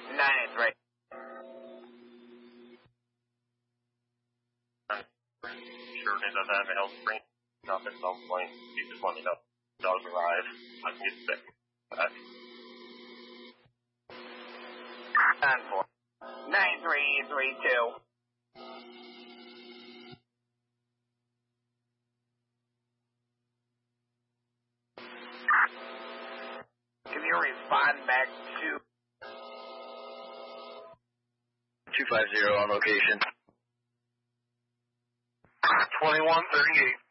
983. Sure it does have a health screen up at some point. You just let me know. Dogs arrive. I can get sick. 10-4. 9332. Can you respond back to 250 on location. 2138.